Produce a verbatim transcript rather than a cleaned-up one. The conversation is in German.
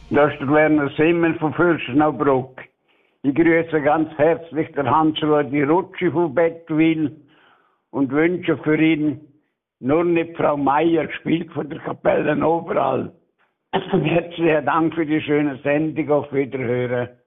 Das ist der Werner Simmen von Fürstenau-Bruck. Ich grüße ganz herzlich der Hans-Rudi Rutschi von Bettwil und wünsche für ihn nur nicht Frau Meier, gespielt von der Kapelle Oberall. Herzlichen Dank für die schöne Sendung. Auf Wiederhören.